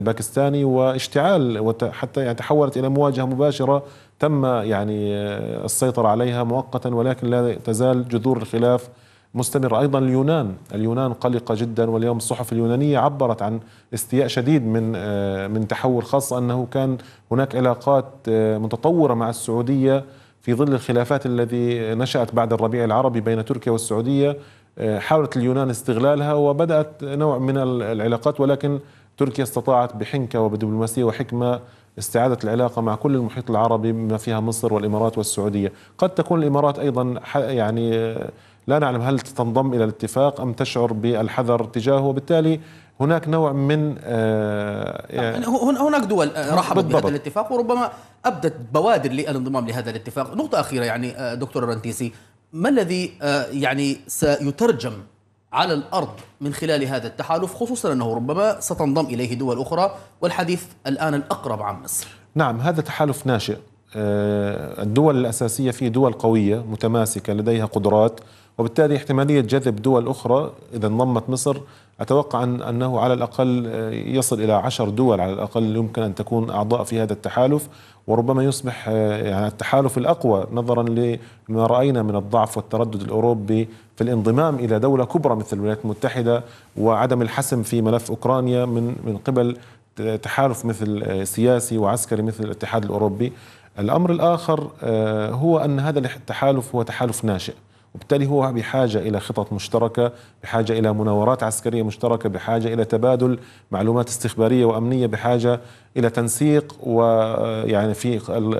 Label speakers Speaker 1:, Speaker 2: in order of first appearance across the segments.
Speaker 1: الباكستاني واشتعال حتى يعني تحولت إلى مواجهة مباشرة تم يعني السيطرة عليها مؤقتا، ولكن لا تزال جذور الخلاف مستمرة. أيضا اليونان قلقة جدا، واليوم الصحف اليونانية عبرت عن استياء شديد من تحول، خاصة أنه كان هناك علاقات متطورة مع السعودية في ظل الخلافات التي نشأت بعد الربيع العربي بين تركيا والسعودية. حاولت اليونان استغلالها وبدأت نوع من العلاقات، ولكن تركيا استطاعت بحنكة وبدبلوماسية وحكمة استعادة العلاقة مع كل المحيط العربي بما فيها مصر والإمارات والسعودية. قد تكون الإمارات أيضا يعني لا نعلم هل تنضم إلى الاتفاق أم تشعر بالحذر تجاهه، وبالتالي هناك نوع من
Speaker 2: يعني هناك دول رحبت بهذا الاتفاق وربما أبدت بوادر للانضمام لهذا الاتفاق. نقطة أخيرة يعني دكتور الرنتيسي، ما الذي يعني سيترجم على الأرض من خلال هذا التحالف، خصوصا أنه ربما ستنضم إليه دول أخرى، والحديث الآن الأقرب عن مصر؟
Speaker 1: نعم، هذا تحالف ناشئ. الدول الأساسية فيه دول قوية متماسكة لديها قدرات، وبالتالي احتمالية جذب دول أخرى إذا انضمت مصر أتوقع أنه على الأقل يصل إلى 10 دول على الأقل يمكن أن تكون أعضاء في هذا التحالف، وربما يصبح يعني التحالف الأقوى نظرا لما رأينا من الضعف والتردد الأوروبي في الانضمام إلى دولة كبرى مثل الولايات المتحدة، وعدم الحسم في ملف أوكرانيا من قبل تحالف مثل سياسي وعسكري مثل الاتحاد الأوروبي. الأمر الآخر هو أن هذا التحالف هو تحالف ناشئ، وبالتالي هو بحاجة إلى خطط مشتركة، بحاجة إلى مناورات عسكرية مشتركة، بحاجة إلى تبادل معلومات استخبارية وأمنية، بحاجة إلى تنسيق ويعني في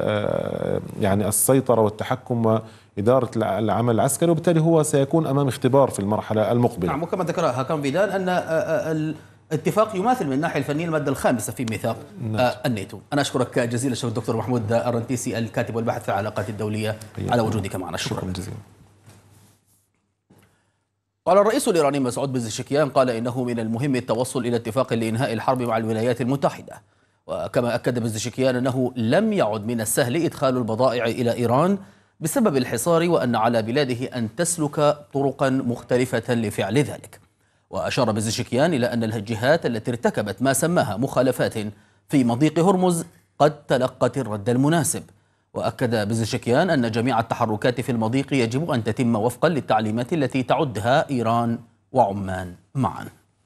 Speaker 1: يعني السيطرة والتحكم وإدارة العمل العسكري، وبالتالي هو سيكون أمام اختبار في المرحلة المقبلة.
Speaker 2: نعم، وكما ذكر هاكان فيدال أن الاتفاق يماثل من الناحية الفنية المادة الخامسة في ميثاق الناتو. أنا أشكرك جزيلا الشكر دكتور محمود الرنتيسي، الكاتب والباحث في العلاقات الدولية، على وجودك معنا. شكرا جزيلا. قال الرئيس الإيراني مسعود بزشكيان إنه من المهم التوصل إلى اتفاق لإنهاء الحرب مع الولايات المتحدة. وكما أكد بزشكيان أنه لم يعد من السهل إدخال البضائع إلى إيران بسبب الحصار، وأن على بلاده أن تسلك طرقا مختلفة لفعل ذلك. وأشار بزشكيان إلى أن الجهات التي ارتكبت ما سماها مخالفات في مضيق هرمز قد تلقت الرد المناسب. وأكد بزشكيان أن جميع التحركات في المضيق يجب أن تتم وفقا للتعليمات التي تعدها إيران وعمان معا.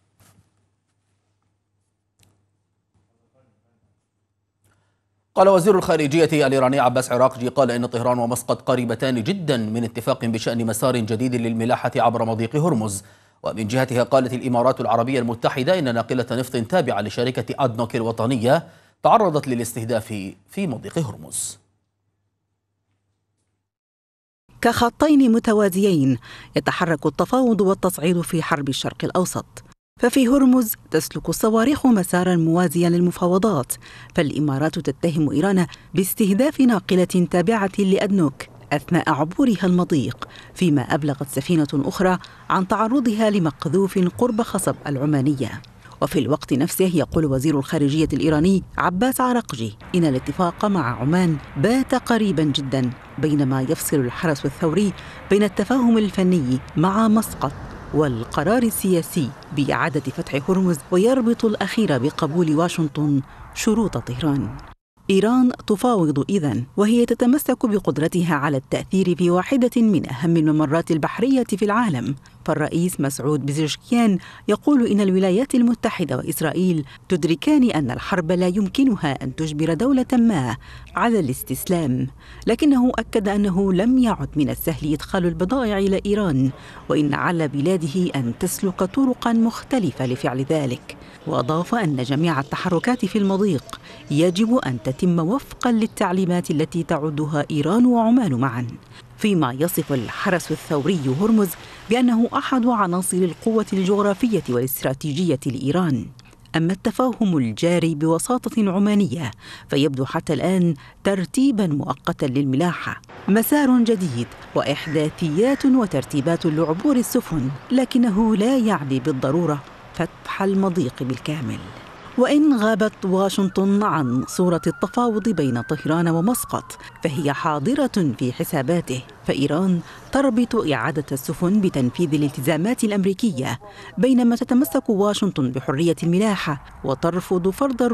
Speaker 2: قال وزير الخارجية الإيراني عباس عراقجي إن طهران ومسقط قريبتان جدا من اتفاق بشأن مسار جديد للملاحة عبر مضيق هرمز. ومن جهتها قالت الإمارات العربية المتحدة إن ناقلة نفط تابعة لشركة أدنوك الوطنية تعرضت للاستهداف في مضيق هرمز.
Speaker 3: كخطين متوازيين يتحرك التفاوض والتصعيد في حرب الشرق الأوسط، ففي هرمز تسلك الصواريخ مسارا موازيا للمفاوضات، فالإمارات تتهم إيران باستهداف ناقلة تابعة لأدنوك أثناء عبورها المضيق، فيما أبلغت سفينة أخرى عن تعرضها لمقذوف قرب خصب العمانية. وفي الوقت نفسه يقول وزير الخارجية الإيراني عباس عراقجي إن الاتفاق مع عمان بات قريبا جدا، بينما يفصل الحرس الثوري بين التفاهم الفني مع مسقط والقرار السياسي بإعادة فتح هرمز، ويربط الأخير بقبول واشنطن شروط طهران. إيران تفاوض إذن، وهي تتمسك بقدرتها على التأثير في واحدة من أهم الممرات البحرية في العالم. فالرئيس مسعود بزشكيان يقول إن الولايات المتحدة وإسرائيل تدركان أن الحرب لا يمكنها أن تجبر دولة ما على الاستسلام، لكنه أكد أنه لم يعد من السهل إدخال البضائع إلى إيران، وإن على بلاده أن تسلك طرقا مختلفة لفعل ذلك. وأضاف أن جميع التحركات في المضيق يجب أن تتم وفقا للتعليمات التي تعدها إيران وعمان معا، فيما يصف الحرس الثوري هرمز بأنه أحد عناصر القوة الجغرافية والاستراتيجية لإيران. أما التفاهم الجاري بوساطة عمانية فيبدو حتى الآن ترتيبا مؤقتا للملاحة، مسار جديد وإحداثيات وترتيبات لعبور السفن، لكنه لا يعني بالضرورة فتح المضيق بالكامل. وإن غابت واشنطن عن صورة التفاوض بين طهران ومسقط فهي حاضرة في حساباته، فإيران تربط إعادة السفن بتنفيذ الالتزامات الأمريكية، بينما تتمسك واشنطن بحرية الملاحة وترفض فرض